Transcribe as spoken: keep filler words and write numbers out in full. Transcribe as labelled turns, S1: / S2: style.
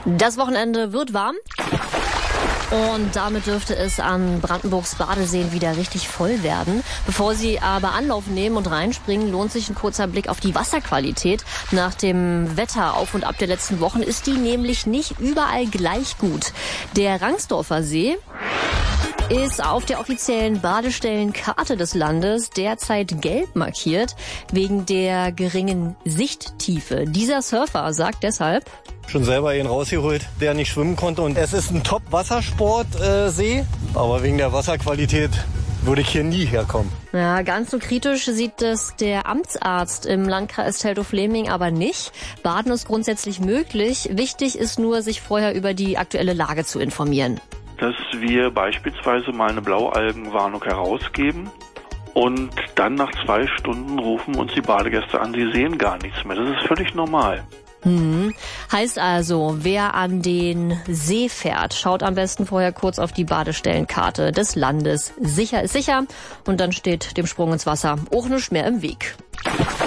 S1: Das Wochenende wird warm. Und damit dürfte es an Brandenburgs Badeseen wieder richtig voll werden. Bevor Sie aber Anlauf nehmen und reinspringen, lohnt sich ein kurzer Blick auf die Wasserqualität. Nach dem Wetter auf und ab der letzten Wochen ist die nämlich nicht überall gleich gut. Der Rangsdorfer See ist auf der offiziellen Badestellenkarte des Landes derzeit gelb markiert, wegen der geringen Sichttiefe. Dieser Surfer sagt deshalb:
S2: Schon selber einen rausgeholt, der nicht schwimmen konnte. Und es ist ein Top-Wassersport-See, äh, aber wegen der Wasserqualität würde ich hier nie herkommen.
S1: Ja, ganz so kritisch sieht es der Amtsarzt im Landkreis Teltow-Fläming aber nicht. Baden ist grundsätzlich möglich. Wichtig ist nur, sich vorher über die aktuelle Lage zu informieren.
S3: Dass wir beispielsweise mal eine Blaualgenwarnung herausgeben und dann nach zwei Stunden rufen uns die Badegäste an, sie sehen gar nichts mehr. Das ist völlig normal.
S1: Hm. Heißt also, wer an den See fährt, schaut am besten vorher kurz auf die Badestellenkarte des Landes. Sicher ist sicher und dann steht dem Sprung ins Wasser auch nichts mehr im Weg.